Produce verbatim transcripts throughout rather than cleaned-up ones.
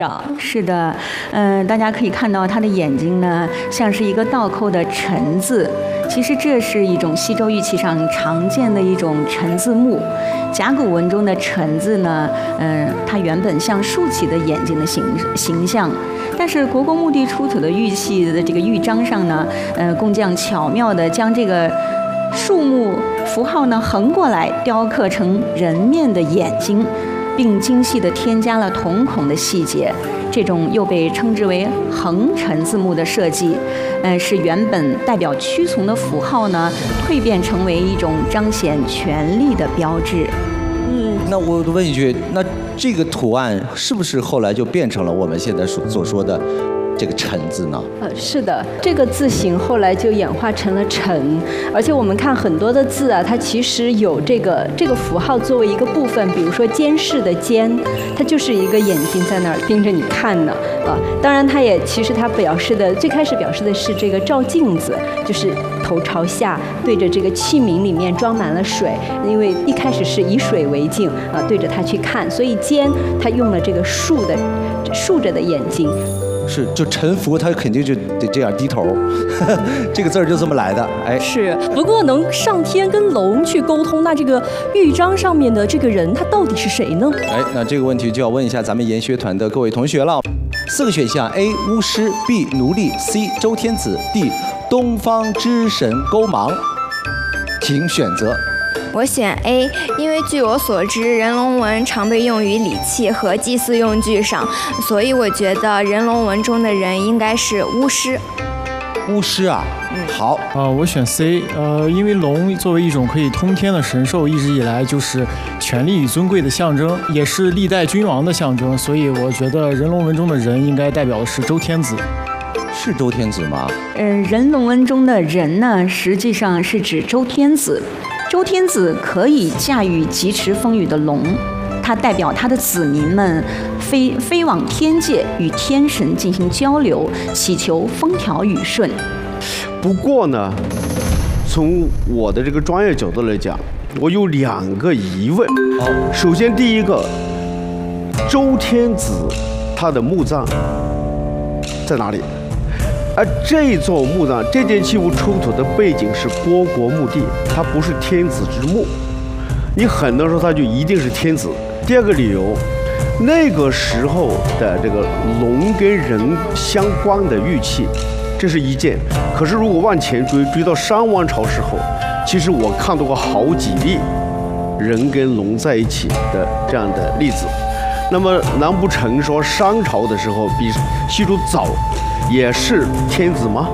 是的，嗯、呃，大家可以看到他的眼睛呢，像是一个倒扣的辰字。其实这是一种西周玉器上常见的一种辰字木。甲骨文中的辰字呢，嗯、呃，它原本像竖起的眼睛的形形象，但是国公墓地出土的玉器的这个玉章上呢，呃，工匠巧妙地将这个树木符号呢横过来雕刻成人面的眼睛。并精细地添加了瞳孔的细节，这种又被称之为横辰字幕的设计，呃，是原本代表屈从的符号呢，蜕变成为一种彰显权力的标志。 嗯，那我问一句，那这个图案是不是后来就变成了我们现在所所说的这个辰字呢？ 呃，是的，这个字形后来就演化成了辰，而且我们看很多的字啊，它其实有这个这个符号作为一个部分，比如说监视的监，它就是一个眼睛在那儿盯着你看呢，啊，当然它也其实它表示的最开始表示的是这个照镜子，就是头朝下对着这个器皿里面装满了水，因为一开始是以水为镜啊，对着它去看，所以监它用了这个竖的竖着的眼睛。 是，就臣服，他肯定就得这样低头，这个字儿就这么来的。哎， 是。不过能上天跟龙去沟通，那这个玉章上面的这个人，他到底是谁呢？ 哎，那这个问题就要问一下咱们研学团的各位同学了。四个选项 ：A. 巫师 ，B. 奴隶 ，C. 周天子 ，D. 东方之神勾芒，请选择。 我选 A， 因为据我所知，人龙纹常被用于礼器和祭祀用具上，所以我觉得人龙纹中的人应该是巫师。 巫师啊，嗯，好啊、呃，我选 C， 呃，因为龙作为一种可以通天的神兽，一直以来就是权力与尊贵的象征，也是历代君王的象征，所以我觉得人龙纹中的人应该代表的是周天子。 是周天子吗？ 呃，人龙纹中的人呢，实际上是指周天子。周天子可以驾驭疾驰风雨的龙，它代表他的子民们飞飞往天界，与天神进行交流，祈求风调雨顺。 不过呢，从我的这个专业角度来讲，我有两个疑问。首先，第一个，周天子他的墓葬在哪里？而这座墓葬，这件器物出土的背景是虢国墓地，它不是天子之墓，你很难说它就一定是天子。第二个理由，那个时候的这个龙跟人相关的玉器，这是一件。可是如果往前追，追到商王朝时候，其实我看到过好几例人跟龙在一起的这样的例子。那么难不成说商朝的时候比西周早？也是天子吗？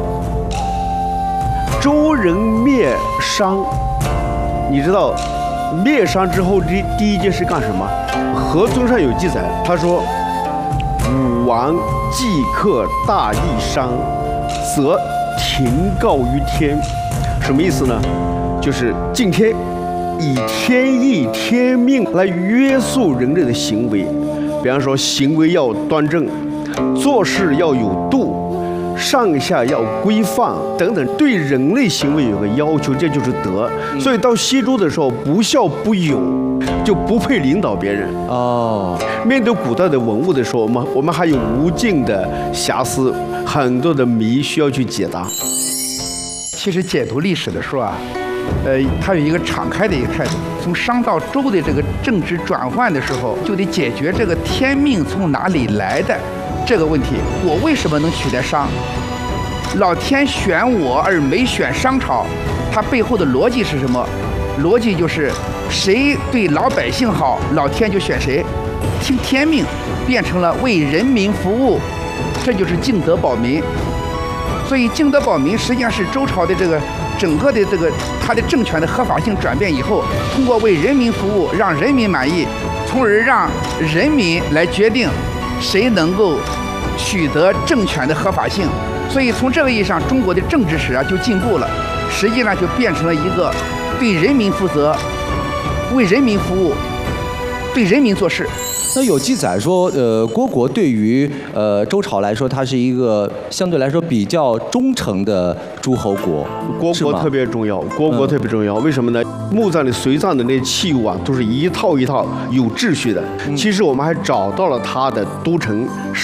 周人灭商，你知道灭商之后第第一件事干什么？河尊上有记载，他说：“武王既克大义商，则庭告于天。”什么意思呢？就是敬天，以天意、天命来约束人类的行为。比方说，行为要端正，做事要有度。上下要规范等等，对人类行为有个要求，这就是德。所以到西周的时候，不孝不友就不配领导别人。哦，面对古代的文物的时候，我们我们还有无尽的瑕疵，很多的谜需要去解答。 其实解读历史的时候啊，呃，它有一个敞开的一个态度。从商到周的这个政治转换的时候，就得解决这个天命从哪里来的这个问题。我为什么能取代商？老天选我而没选商朝，它背后的逻辑是什么？逻辑就是谁对老百姓好，老天就选谁，听天命，变成了为人民服务，这就是敬德保民。所以敬德保民实际上是周朝的这个整个的这个它的政权的合法性转变以后，通过为人民服务，让人民满意，从而让人民来决定谁能够取得政权的合法性。所以从这个意义上，中国的政治史啊就进步了，实际上就变成了一个对人民负责、为人民服务、对人民做事。 那有记载说，呃，虢国对于呃周朝来说，它是一个相对来说比较忠诚的诸侯国。 虢国特别重要，虢国特别重要，为什么呢？墓葬里随葬的那些器物啊，都是一套一套有秩序的。嗯、其实我们还找到了它的都城